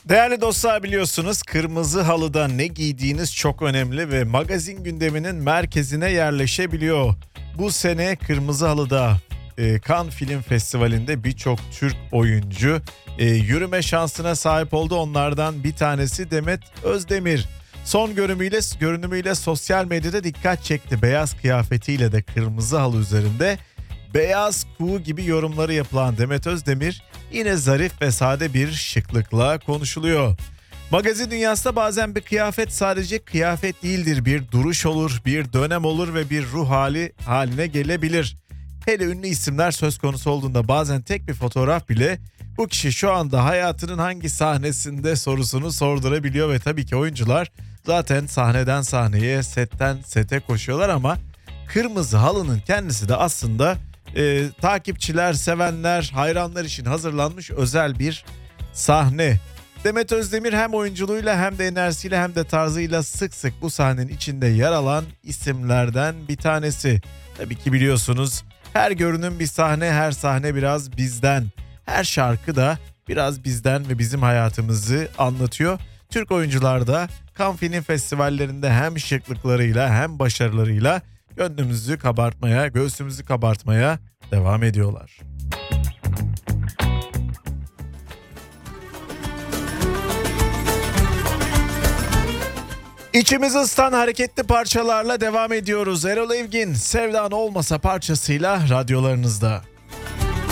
Değerli dostlar, biliyorsunuz kırmızı halıda ne giydiğiniz çok önemli ve magazin gündeminin merkezine yerleşebiliyor. Bu sene Kırmızı Halı'da Cannes Film Festivali'nde birçok Türk oyuncu yürüme şansına sahip oldu. Onlardan bir tanesi Demet Özdemir. Son görünümüyle sosyal medyada dikkat çekti. Beyaz kıyafetiyle de kırmızı halı üzerinde beyaz kuğu gibi yorumları yapılan Demet Özdemir yine zarif ve sade bir şıklıkla konuşuluyor. Magazin dünyasında bazen bir kıyafet sadece kıyafet değildir. Bir duruş olur, bir dönem olur ve bir ruh hali haline gelebilir. Hele ünlü isimler söz konusu olduğunda bazen tek bir fotoğraf bile bu kişi şu anda hayatının hangi sahnesinde sorusunu sordurabiliyor ve tabii ki oyuncular zaten sahneden sahneye, setten sete koşuyorlar ama Kırmızı Halı'nın kendisi de aslında takipçiler, sevenler, hayranlar için hazırlanmış özel bir sahne. Demet Özdemir hem oyunculuğuyla hem de enerjisiyle hem de tarzıyla sık sık bu sahnenin içinde yer alan isimlerden bir tanesi. Tabii ki biliyorsunuz her görünüm bir sahne, her sahne biraz bizden. Her şarkı da biraz bizden ve bizim hayatımızı anlatıyor. Türk oyuncular da Cannes Film Festivallerinde hem şıklıklarıyla hem başarılarıyla gönlümüzü kabartmaya, göğsümüzü kabartmaya devam ediyorlar. İçimizi ısıtan hareketli parçalarla devam ediyoruz. Erol Evgin, Sevdan Olmasa parçasıyla radyolarınızda.